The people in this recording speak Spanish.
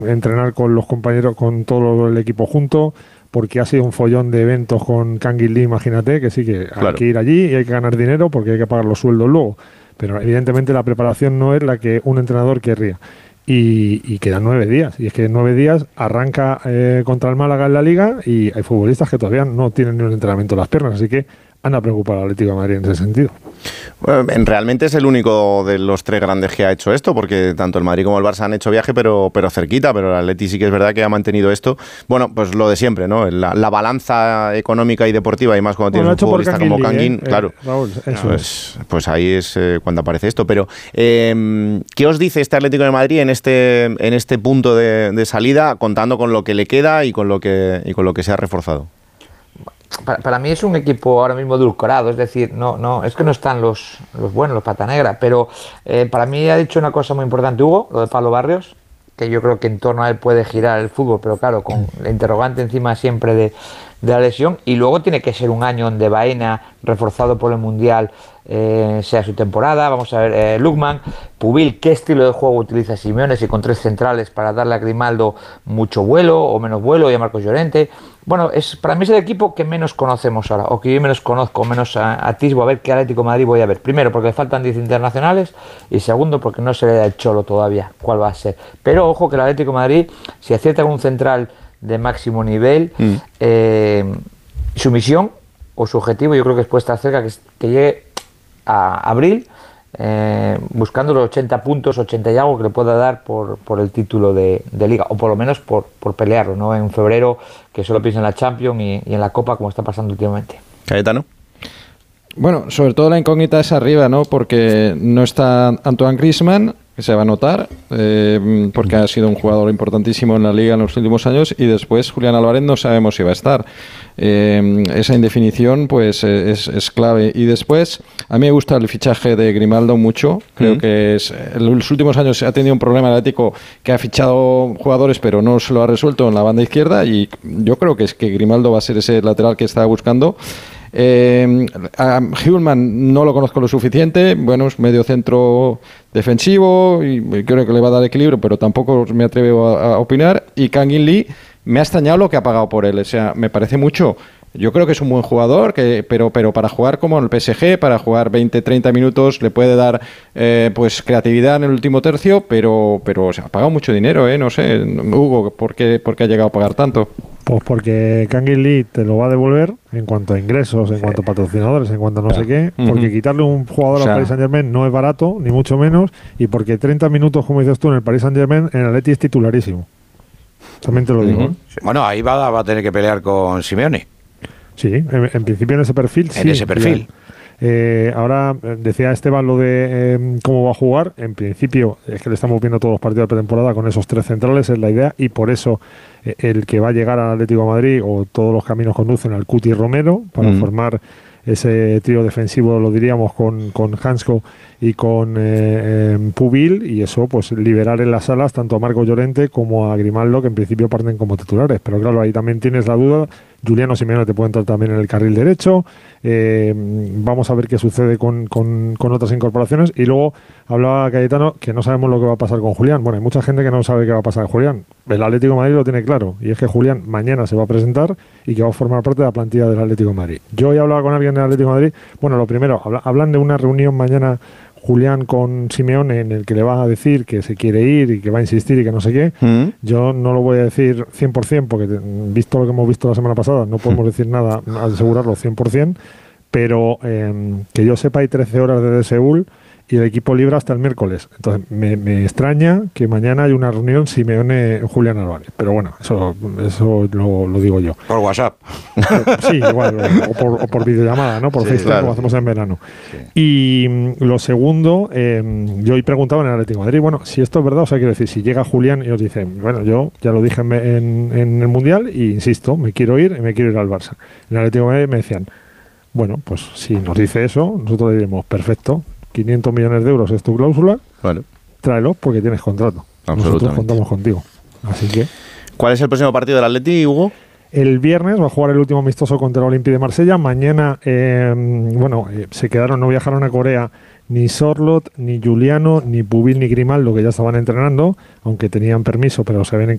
entrenar con los compañeros, con todo el equipo junto, porque ha sido un follón de eventos con Kangin Lee, imagínate, que sí que hay que ir allí y hay que ganar dinero porque hay que pagar los sueldos luego. Pero evidentemente la preparación no es la que un entrenador querría. Y quedan 9 días. Y es que en 9 días arranca contra el Málaga en la Liga y hay futbolistas que todavía no tienen ni un entrenamiento en las piernas. Así que han a preocupar al Atlético de Madrid en ese sentido. Bueno, realmente es el único de los 3 grandes que ha hecho esto, porque tanto el Madrid como el Barça han hecho viaje, pero cerquita, pero el Atleti sí que es verdad que ha mantenido esto. Bueno, pues lo de siempre, ¿no? La balanza económica y deportiva, y más cuando tienes un futbolista como Kangin, claro. Raúl, eso pues ahí es cuando aparece esto. Pero, ¿qué os dice este Atlético de Madrid en este punto de salida, contando con lo que le queda y con lo que se ha reforzado? Para mí es un equipo ahora mismo edulcorado, es decir, no es que no están los buenos, los pata negra, pero para mí ha dicho una cosa muy importante Hugo, lo de Pablo Barrios, que yo creo que en torno a él puede girar el fútbol, pero claro, con la interrogante encima siempre de la lesión, y luego tiene que ser un año donde Baena, reforzado por el Mundial, sea su temporada. Vamos a ver, Lukman, Pubil, qué estilo de juego utiliza Simeone, si con 3 centrales para darle a Grimaldo mucho vuelo o menos vuelo, y a Marcos Llorente. Bueno, para mí es el equipo que menos conocemos ahora, o que yo menos conozco, menos atisbo a ver qué Atlético de Madrid voy a ver. Primero, porque le faltan 10 internacionales, y segundo, porque no se le da el cholo todavía cuál va a ser. Pero ojo que el Atlético de Madrid, si acierta con un central de máximo nivel, su misión o su objetivo yo creo que puede estar cerca, que llegue a abril buscando los 80 puntos, 80 y algo que le pueda dar por el título de Liga, o por lo menos por pelearlo, ¿no? En febrero, que solo piensa en la Champions y en la Copa, como está pasando últimamente. Cayetano. Bueno, sobre todo la incógnita es arriba, ¿no? Porque no está Antoine Griezmann, que se va a notar, porque ha sido un jugador importantísimo en la Liga en los últimos años, y después Julián Álvarez no sabemos si va a estar. Esa indefinición pues es clave. Y después, a mí me gusta el fichaje de Grimaldo mucho. Creo que en los últimos años ha tenido un problema el Atlético, que ha fichado jugadores pero no se lo ha resuelto en la banda izquierda, y yo creo que Grimaldo va a ser ese lateral que estaba buscando. A Hjulman no lo conozco lo suficiente, bueno, es medio centro defensivo y creo que le va a dar equilibrio, pero tampoco me atrevo a opinar. Y Kangin Lee, me ha extrañado lo que ha pagado por él, o sea, me parece mucho. Yo creo que es un buen jugador, pero para jugar como en el PSG, para jugar 20-30 minutos, le puede dar pues creatividad en el último tercio, pero se ha pagado mucho dinero, no sé, Hugo, ¿por qué ha llegado a pagar tanto? Pues porque Kangin Lee te lo va a devolver en cuanto a ingresos, en cuanto a patrocinadores, en cuanto a no sé qué, porque quitarle un jugador al Paris Saint-Germain no es barato, ni mucho menos, y porque 30 minutos, como dices tú, en el Paris Saint-Germain, en el Atleti es titularísimo. También te lo digo. Bueno, ahí va a tener que pelear con Simeone. Sí, en principio en ese perfil. En ese perfil. Ahora decía Esteban lo de cómo va a jugar. En principio es que le estamos viendo todos los partidos de pretemporada con esos 3 centrales, es la idea, y por eso el que va a llegar al Atlético de Madrid, o todos los caminos conducen al Cuti Romero, para formar ese trío defensivo, lo diríamos, con Hansko y con Pubil, y eso pues liberar en las salas tanto a Marco Llorente como a Grimaldo, que en principio parten como titulares. Pero claro, ahí también tienes la duda. Juliano Simeone te puede entrar también en el carril derecho. Vamos a ver qué sucede con otras incorporaciones. Y luego hablaba Cayetano que no sabemos lo que va a pasar con Julián. Bueno, hay mucha gente que no sabe qué va a pasar con Julián. El Atlético de Madrid lo tiene claro, y es que Julián mañana se va a presentar y que va a formar parte de la plantilla del Atlético de Madrid. Yo he hablado con alguien del Atlético de Madrid. Bueno, lo primero, hablan de una reunión mañana Julián con Simeone, en el que le va a decir que se quiere ir y que va a insistir y que no sé qué. Yo no lo voy a decir 100%, porque visto lo que hemos visto la semana pasada, no podemos decir nada, asegurarlo 100%, pero que yo sepa hay 13 horas desde Seúl y el equipo libre hasta el miércoles. Entonces me extraña que mañana haya una reunión Simeone-Julián Álvarez. Pero bueno, eso lo digo yo. Por WhatsApp. Sí, igual, o por videollamada, ¿no? Por FaceTime, claro, como hacemos en verano. Sí. Y lo segundo, yo hoy preguntaba en el Atlético de Madrid, bueno, si esto es verdad, o sea, quiero decir, si llega Julián y os dice, bueno, yo ya lo dije en el Mundial y insisto, me quiero ir al Barça. En el Atlético de Madrid me decían, bueno, pues si nos dice eso, nosotros le diremos, perfecto, 500 millones de euros es tu cláusula, vale, tráelo porque tienes contrato. Nosotros contamos contigo. Así que... ¿Cuál es el próximo partido del Atleti, Hugo? El viernes va a jugar el último amistoso contra el Olympique de Marsella. Mañana, se quedaron, no viajaron a Corea ni Sorloth, ni Juliano, ni Pubil, ni Grimaldo, que ya estaban entrenando, aunque tenían permiso, pero se ven